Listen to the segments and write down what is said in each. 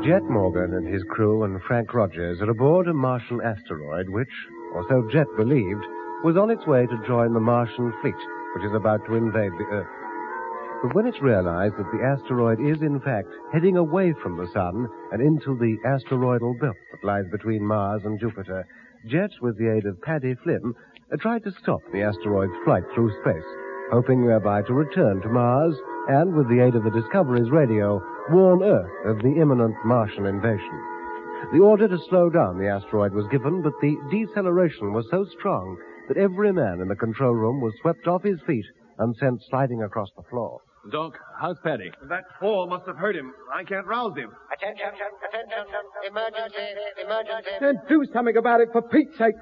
Jet Morgan and his crew and Frank Rogers are aboard a Martian asteroid which, or so Jet believed, was on its way to join the Martian fleet, which is about to invade the Earth. But when it's realized that the asteroid is, in fact, heading away from the Sun and into the asteroidal belt that lies between Mars and Jupiter, Jet, with the aid of Paddy Flynn, tried to stop the asteroid's flight through space, hoping thereby to return to Mars and, with the aid of the Discovery's radio, warn Earth of the imminent Martian invasion. The order to slow down the asteroid was given, but the deceleration was so strong that every man in the control room was swept off his feet and sent sliding across the floor. Doc, how's Paddy? That fall must have hurt him. I can't rouse him. Attention, emergency. Then do something about it, for Pete's sake.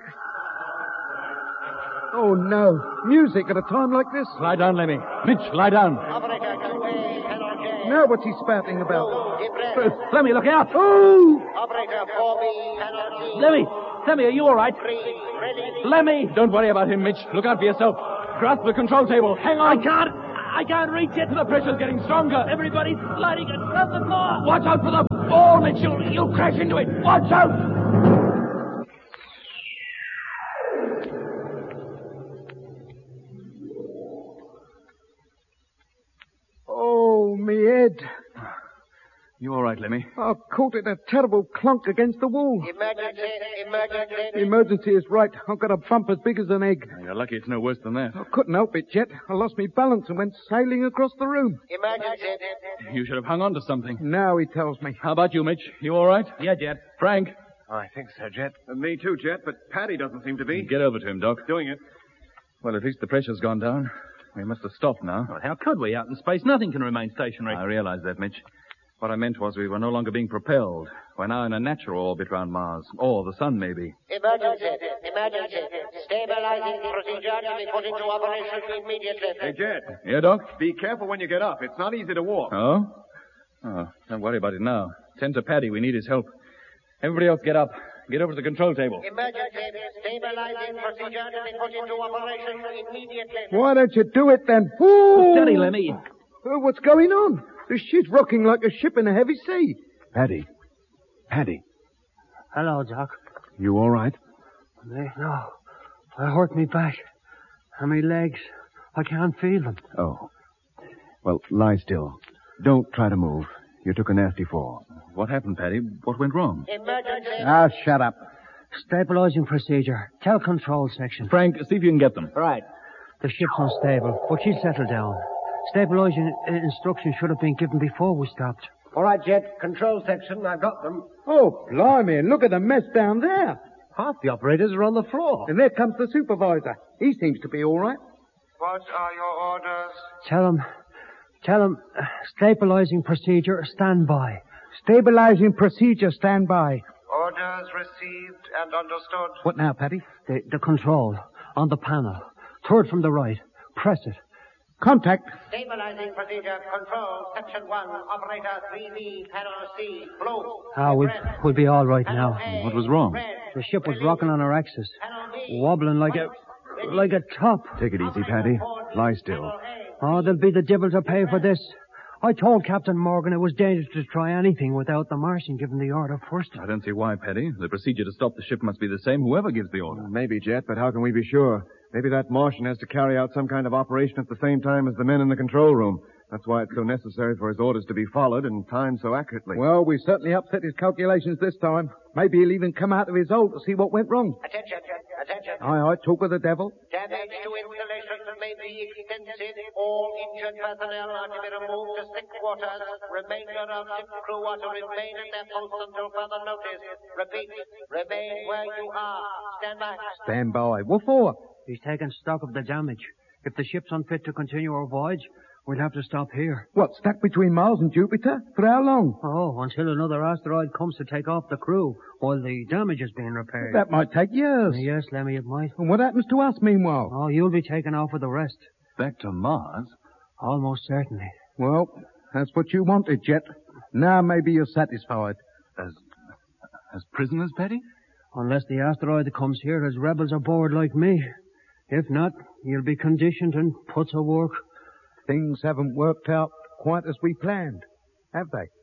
Oh, no. Music at a time like this? Lie down, Lemmy. Mitch, lie down. Operator 2A, penalty. Now what's he spouting about? Lemmy, look out. Oh! Operator 4B, penalty. Lemmy, are you all right? 3, ready. Lemmy! Don't worry about him, Mitch. Look out for yourself. Grasp the control table. Hang on. I can't reach it. The pressure's getting stronger. Everybody's sliding across the floor. Watch out for the ball, Mitch. You'll crash into it. Watch out. Oh, me head. You all right, Lemmy? I caught it a terrible clunk against the wall. Emergency. Emergency is right. I've got a bump as big as an egg. You're lucky it's no worse than that. I couldn't help it, Jet. I lost me balance and went sailing across the room. Emergency. You should have hung on to something. Now he tells me. How about you, Mitch? You all right? Yeah, Jet. Frank? I think so, Jet. Me too, Jet, but Paddy doesn't seem to be. Get over to him, Doc. Doing it. Well, at least the pressure's gone down. We must have stopped now. Well, how could we? Out in space, nothing can remain stationary. I realize that, Mitch. What I meant was we were no longer being propelled. We're now in a natural orbit round Mars. Or the sun, maybe. Emergency. Stabilizing procedure to be put into operation immediately. Hey, Jet, Yeah, Doc? be careful when you get up. It's not easy to walk. Oh? Oh, don't worry about it now. Send to Paddy. We need his help. Everybody else get up. Get over to the control table. Emergency. Stabilizing procedure to be put into operation immediately. Why don't you do it then? Ooh! Steady, Lemmy. What's going on? The ship's rocking like a ship in a heavy sea. Paddy. Hello, Doc. You all right? No. I hurt me back. And my legs. I can't feel them. Oh. Well, lie still. Don't try to move. You took a nasty fall. What happened, Paddy? What went wrong? Emergency. Shut up. Stabilizing procedure. Tell control section. Frank, see if you can get them. Right. The ship's unstable, but she'll settle down. Stabilizing instructions should have been given before we stopped. All right, Jet. Control section. I've got them. Oh, blimey, look at the mess down there. Half the operators are on the floor. And there comes the supervisor. He seems to be all right. What are your orders? Tell him, stabilizing procedure, stand by. Stabilizing procedure, stand by. Orders received and understood. What now, Paddy? The control, on the panel. Third from the right. Press it. Contact. Stabilizing procedure. Control. Section 1. Operator 3B. Panel C. Blue. We'll be all right now. What was wrong? The ship was rocking on her axis, wobbling like a top. Take it easy, Paddy. Lie still. Oh, there'll be the devil to pay for this. I told Captain Morgan it was dangerous to try anything without the Martian giving the order first. I don't see why, Paddy. The procedure to stop the ship must be the same, whoever gives the order. Maybe, Jet, but how can we be sure? Maybe that Martian has to carry out some kind of operation at the same time as the men in the control room. That's why it's so necessary for his orders to be followed and timed so accurately. Well, we certainly upset his calculations this time. Maybe he'll even come out of his hole to see what went wrong. Attention. Aye, talk with the devil. Damage to installations may be extensive. All injured personnel are to be removed to sick quarters. Remainder of ship crew are to remain at their posts until further notice. Repeat, remain where you are. Stand by. Stand by. What for? He's taking stock of the damage. If the ship's unfit to continue our voyage, we'll have to stop here. What, stuck between Mars and Jupiter? For how long? Oh, until another asteroid comes to take off the crew while the damage is being repaired. That might take years. Yes, Lemmy, it might. And what happens to us meanwhile? Oh, you'll be taken off with the rest. Back to Mars? Almost certainly. Well, that's what you wanted, Jet. Now maybe you're satisfied. As prisoners, Paddy? Unless the asteroid that comes here has rebels aboard like me. If not, you'll be conditioned and put to work. Things haven't worked out quite as we planned, have they?